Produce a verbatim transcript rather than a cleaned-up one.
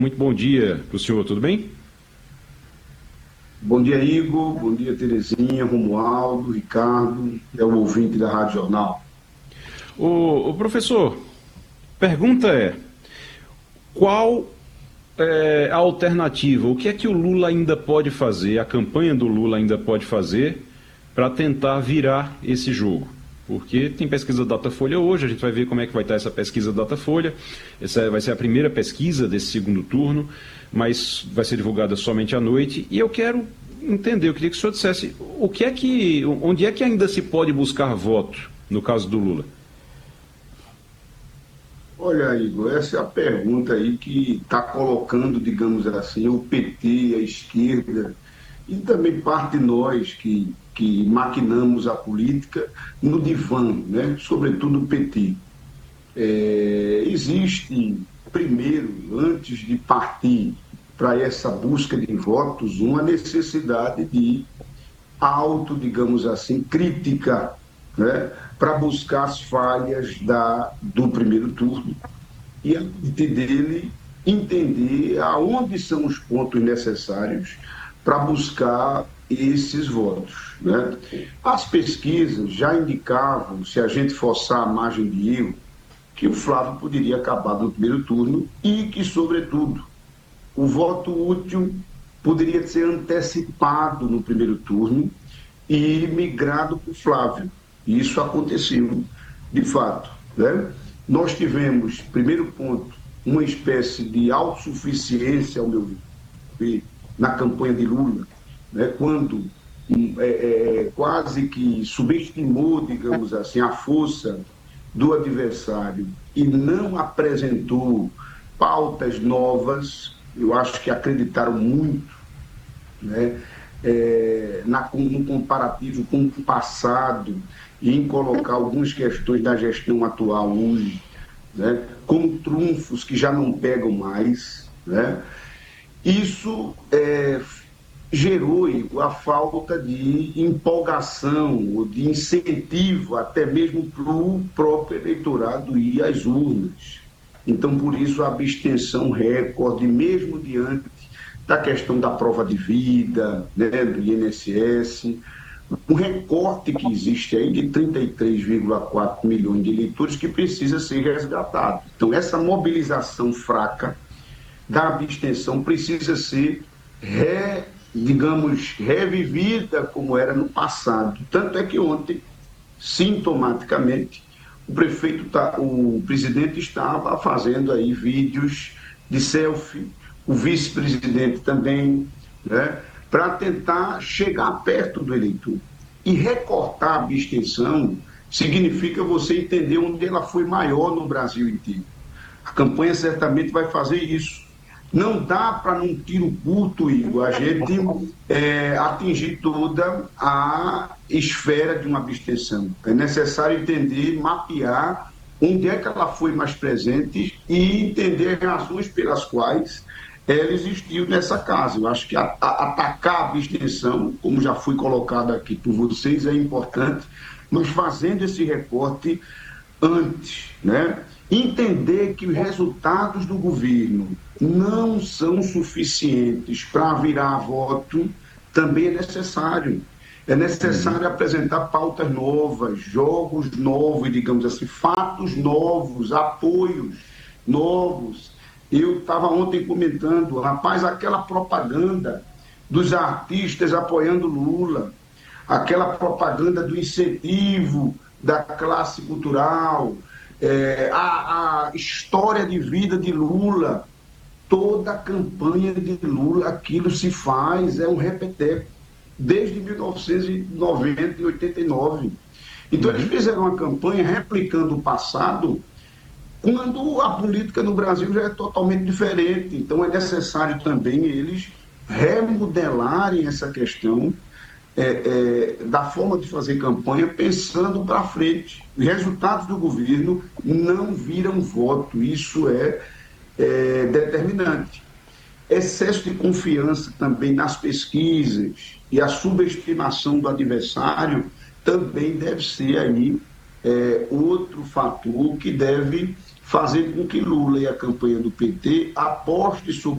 Muito bom dia para o senhor, tudo bem? Bom dia, Igor. Bom dia, Terezinha, Romualdo, Ricardo, é o ouvinte da Rádio Jornal. O, o professor, pergunta é, qual é a alternativa? O que é que o Lula ainda pode fazer, a campanha do Lula ainda pode fazer para tentar virar esse jogo? Porque tem pesquisa Datafolha hoje, a gente vai ver como é que vai estar essa pesquisa Datafolha. Essa vai ser a primeira pesquisa desse segundo turno, mas vai ser divulgada somente à noite. E eu quero entender, eu queria que o senhor dissesse o que é que, onde é que ainda se pode buscar voto no caso do Lula? Olha, Igor, essa é a pergunta aí que está colocando, digamos assim, o P T, a esquerda, e também parte de nós que, que maquinamos a política no divã, né? Sobretudo o P T. É, existe, primeiro, antes de partir para essa busca de votos, uma necessidade de auto, digamos assim, crítica, né, para buscar as falhas da, do primeiro turno e, a partir dele, entender aonde são os pontos necessários para buscar esses votos. Né? As pesquisas já indicavam, se a gente forçar a margem de erro, que o Flávio poderia acabar no primeiro turno e que, sobretudo, o voto útil poderia ser antecipado no primeiro turno e migrado para o Flávio. E isso aconteceu, de fato. Né? Nós tivemos, primeiro ponto, uma espécie de autossuficiência, ao meu ver, na campanha de Lula, né? Quando hum, é, é, quase que subestimou, digamos assim, a força do adversário e não apresentou pautas novas. Eu acho que acreditaram muito, né, é, na, no comparativo com o passado e em colocar algumas questões da gestão atual hoje, né, como trunfos que já não pegam mais. Né? Isso é, gerou a falta de empolgação ou de incentivo até mesmo para o próprio eleitorado ir às urnas. Então, por isso, a abstenção recorde, mesmo diante da questão da prova de vida, né, do I N S S, um recorte que existe aí de trinta e três vírgula quatro milhões de eleitores que precisa ser resgatado. Então, essa mobilização fraca da abstenção precisa ser, re, digamos, revivida como era no passado. Tanto é que ontem, sintomaticamente, o prefeito, tá, o presidente estava fazendo aí vídeos de selfie, o vice-presidente também, né, para tentar chegar perto do eleitor. E recortar a abstenção significa você entender onde ela foi maior no Brasil inteiro. A campanha certamente vai fazer isso. Não dá para, num tiro curto, Igor, a gente é, atingir toda a esfera de uma abstenção. É necessário entender, mapear onde é que ela foi mais presente e entender as razões pelas quais ela existiu nessa casa. Eu acho que a, a, atacar a abstenção, como já foi colocado aqui por vocês, é importante, mas fazendo esse recorte antes, né? Entender que os resultados do governo não são suficientes para virar voto também é necessário. É necessário Uhum. apresentar pautas novas, jogos novos, digamos assim, fatos novos, apoios novos. Eu estava ontem comentando, rapaz, aquela propaganda dos artistas apoiando Lula, aquela propaganda do incentivo da classe cultural, é, a, a história de vida de Lula, toda a campanha de Lula, aquilo se faz, é um repeteco, desde mil novecentos e noventa e oitenta e nove. Então, eles Uhum. fizeram uma campanha replicando o passado, quando a política no Brasil já é totalmente diferente. Então, é necessário também eles remodelarem essa questão é, é, da forma de fazer campanha pensando para frente. Os resultados do governo não viram voto, isso é, é determinante. Excesso de confiança também nas pesquisas e a subestimação do adversário também deve ser aí é, outro fator que deve fazer com que Lula e a campanha do P T aposte sobre